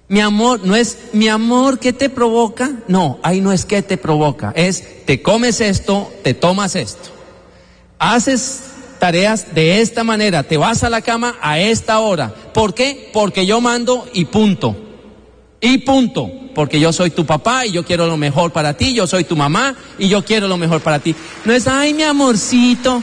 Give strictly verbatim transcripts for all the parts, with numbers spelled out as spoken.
Mi amor, no es mi amor, ¿qué te provoca? No, ahí no es qué te provoca, es te comes esto, te tomas esto. Haces tareas de esta manera, te vas a la cama a esta hora. ¿Por qué? Porque yo mando y punto. Y punto. Porque yo soy tu papá y yo quiero lo mejor para ti, yo soy tu mamá y yo quiero lo mejor para ti. No es, ay, mi amorcito.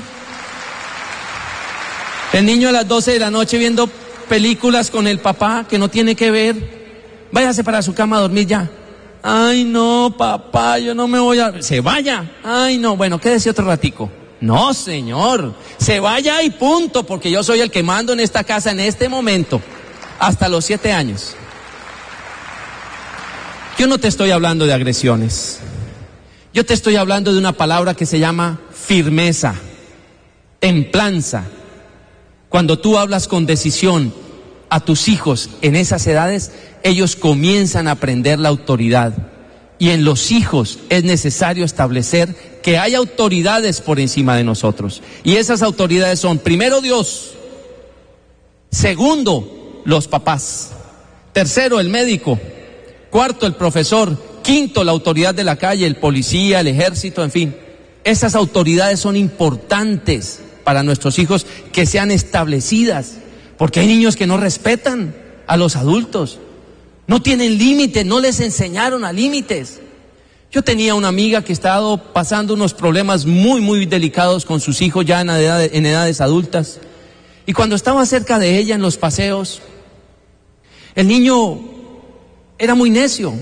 El niño a las doce de la noche viendo películas con el papá que no tiene que ver. Váyase para su cama a dormir ya. Ay, no, papá, yo no me voy a... Se vaya. Ay, no, bueno, quédese otro ratico. No, señor, se vaya y punto, porque yo soy el que mando en esta casa en este momento, hasta los siete años. Yo no te estoy hablando de agresiones. Yo te estoy hablando de una palabra que se llama firmeza, templanza. Cuando tú hablas con decisión a tus hijos en esas edades, ellos comienzan a aprender la autoridad. Y en los hijos es necesario establecer que hay autoridades por encima de nosotros. Y esas autoridades son, primero, Dios. Segundo, los papás. Tercero, el médico. Cuarto, el profesor. Quinto, la autoridad de la calle, el policía, el ejército, en fin. Esas autoridades son importantes para nuestros hijos que sean establecidas. Porque hay niños que no respetan a los adultos. No tienen límites, no les enseñaron a límites. Yo tenía una amiga que estaba pasando unos problemas muy, muy delicados con sus hijos ya en, edad, en edades adultas. Y cuando estaba cerca de ella en los paseos, el niño era muy necio.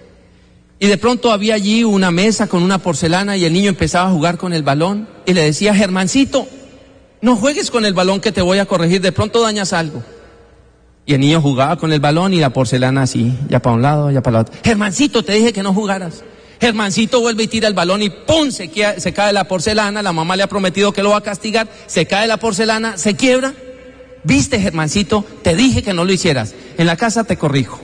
Y de pronto había allí una mesa con una porcelana y el niño empezaba a jugar con el balón. Y le decía, Germancito, no juegues con el balón que te voy a corregir, de pronto dañas algo. Y el niño jugaba con el balón y la porcelana así, ya para un lado, ya para el otro. Germancito, te dije que no jugaras. Germancito vuelve y tira el balón y ¡pum! Se, queda, se cae la porcelana, la mamá le ha prometido que lo va a castigar, se cae la porcelana, se quiebra. ¿Viste, Germancito? Te dije que no lo hicieras. En la casa te corrijo.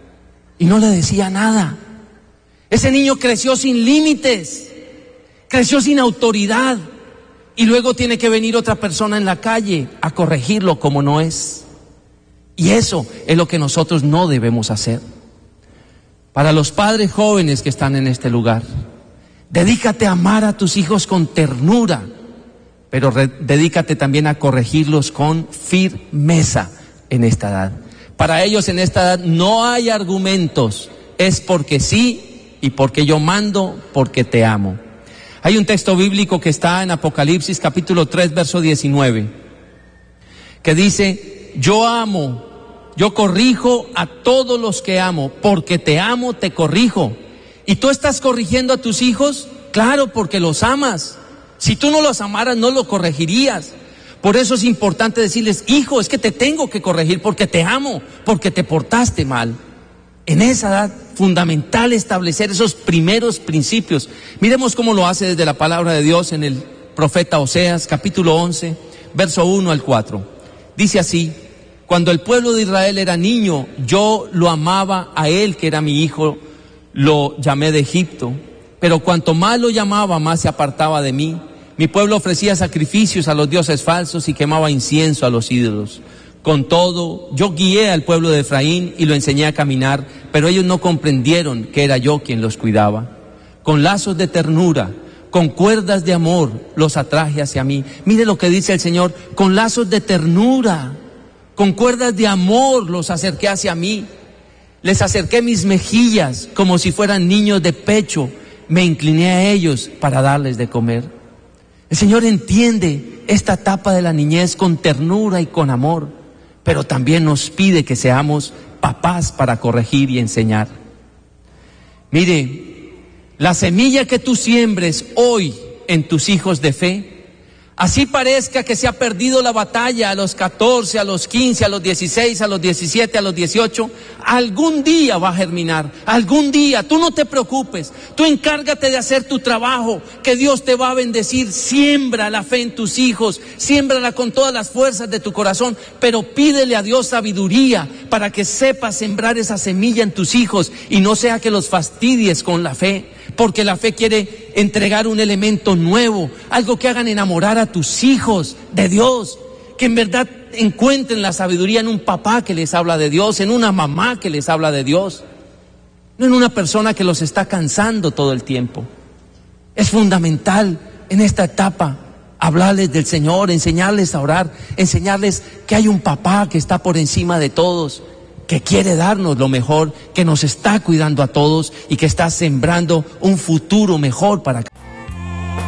Y no le decía nada. Ese niño creció sin límites, creció sin autoridad. Y luego tiene que venir otra persona en la calle a corregirlo como no es. Y eso es lo que nosotros no debemos hacer. Para los padres jóvenes que están en este lugar, dedícate a amar a tus hijos con ternura, pero re- dedícate también a corregirlos con firmeza en esta edad. Para ellos en esta edad no hay argumentos, es porque sí y porque yo mando, porque te amo. Hay un texto bíblico que está en Apocalipsis capítulo tres, verso diecinueve, que dice, yo amo, yo corrijo a todos los que amo, porque te amo, te corrijo. ¿Y tú estás corrigiendo a tus hijos? Claro, porque los amas. Si tú no los amaras, no los corregirías. Por eso es importante decirles, hijo, es que te tengo que corregir porque te amo, porque te portaste mal. En esa edad, fundamental establecer esos primeros principios. Miremos cómo lo hace desde la palabra de Dios en el profeta Oseas, capítulo once, verso uno al cuatro. Dice así, cuando el pueblo de Israel era niño, yo lo amaba a él, que era mi hijo, lo llamé de Egipto. Pero cuanto más lo llamaba, más se apartaba de mí. Mi pueblo ofrecía sacrificios a los dioses falsos y quemaba incienso a los ídolos. Con todo, yo guié al pueblo de Efraín y lo enseñé a caminar, pero ellos no comprendieron que era yo quien los cuidaba. Con lazos de ternura, con cuerdas de amor, los atraje hacia mí. Mire lo que dice el Señor, con lazos de ternura, con cuerdas de amor los acerqué hacia mí. Les acerqué mis mejillas como si fueran niños de pecho. Me incliné a ellos para darles de comer. El Señor entiende esta etapa de la niñez con ternura y con amor, pero también nos pide que seamos papás para corregir y enseñar. Mire, la semilla que tú siembres hoy en tus hijos de fe, así parezca que se ha perdido la batalla a los catorce, a los quince, a los dieciséis, a los diecisiete, a los dieciocho, algún día va a germinar, algún día, tú no te preocupes, tú encárgate de hacer tu trabajo, que Dios te va a bendecir, siembra la fe en tus hijos, siémbrala con todas las fuerzas de tu corazón, pero pídele a Dios sabiduría para que sepas sembrar esa semilla en tus hijos y no sea que los fastidies con la fe. Porque la fe quiere entregar un elemento nuevo, algo que hagan enamorar a tus hijos de Dios, que en verdad encuentren la sabiduría en un papá que les habla de Dios, en una mamá que les habla de Dios, no en una persona que los está cansando todo el tiempo. Es fundamental en esta etapa hablarles del Señor, enseñarles a orar, enseñarles que hay un papá que está por encima de todos, que quiere darnos lo mejor, que nos está cuidando a todos y que está sembrando un futuro mejor para